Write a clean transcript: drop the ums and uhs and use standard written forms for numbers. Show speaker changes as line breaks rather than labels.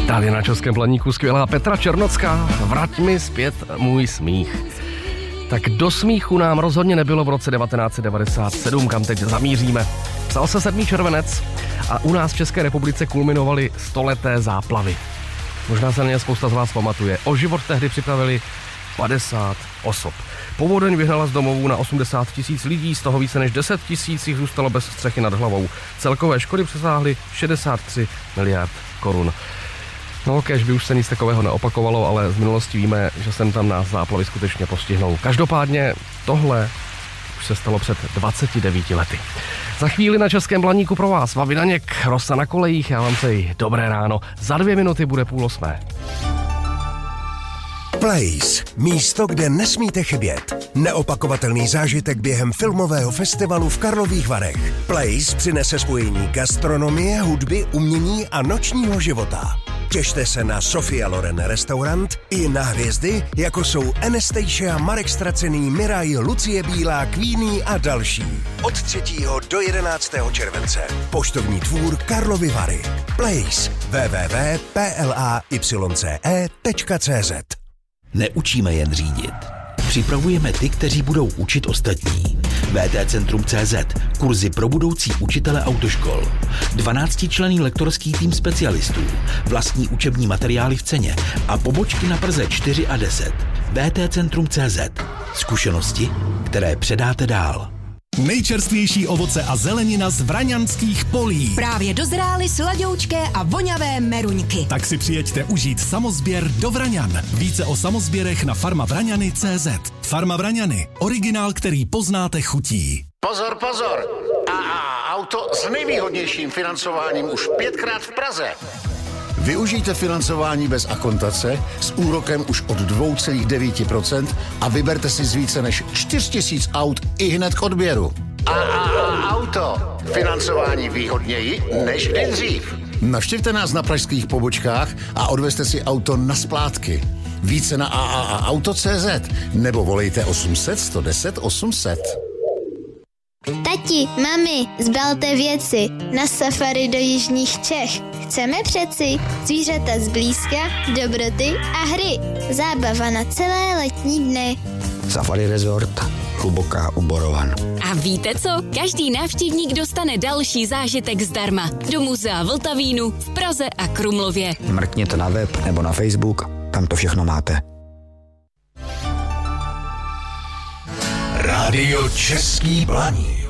Tady na Českém Blaníku skvělá Petra Černocká. Vrať mi zpět můj smích. Tak do smíchu nám rozhodně nebylo v roce 1997, kam teď zamíříme. Psal se 7. červenec a u nás v České republice kulminovaly stoleté záplavy. Možná se na ně spousta z vás pamatuje. O život tehdy připravili 50 osob. Povodeň vyhnala z domovů na 80 000 lidí, z toho více než 10 000 jich zůstalo bez střechy nad hlavou. Celkové škody přesáhly 63 miliard korun. No, kéž by už se nic takového neopakovalo, ale z minulosti víme, že sem tam nás záplavy skutečně postihnou. Každopádně tohle už se stalo před 29 lety. Za chvíli na Českém Blaníku pro vás Vavi Daněk, Rosa na kolejích, já vám přeji dobré ráno. Za 2 minuty bude 7:30.
Place. Místo, kde nesmíte chybět. Neopakovatelný zážitek během filmového festivalu v Karlových Varech. Place přinese spojení gastronomie, hudby, umění a nočního života. Těšte se na Sofia Loren restaurant i na hvězdy, jako jsou Anastasia, Marek Stracený, Miraj, Lucie Bílá, Queenie a další. Od 3. do 11. července. Poštovní dvůr Karlovy Vary. Place. www.playce.cz.
Neučíme jen řídit. Připravujeme ty, kteří budou učit ostatní. VTCentrum.cz. Kurzy pro budoucí učitele autoškol. 12členný lektorský tým specialistů. Vlastní učební materiály v ceně a pobočky na Praze 4 a 10. VTCentrum.cz. Zkušenosti, které předáte dál.
Nejčerstvější ovoce a zelenina z vraňanských polí.
Právě dozrály sladoučké a voňavé meruňky.
Tak si přijeďte užít samozběr do Vraňan. Více o samozběrech na farmavraňany.cz. Farma Vraňany. Originál, který poznáte chutí.
Pozor, pozor! Auto s nejvýhodnějším financováním už 5krát v Praze. Využijte financování bez akontace s úrokem už od 2,9% a vyberte si z více než 4 000 aut i hned k odběru. Auto. Financování výhodněji než kdy dřív. Navštivte nás na pražských pobočkách a odvezte si auto na splátky. Více na auto.cz nebo volejte 800 110 800.
Tati, mami, zbalte věci na safari do jižních Čech. Chceme přeci zvířata zblízka, dobroty a hry. Zábava na celé letní dny.
Safari Resort, Hluboká u Borovan.
A víte co? Každý návštěvník dostane další zážitek zdarma. Do muzea Vltavínu, v Praze a Krumlově.
Mrkněte na web nebo na Facebook, tam to všechno máte.
Rádio Český Blaník.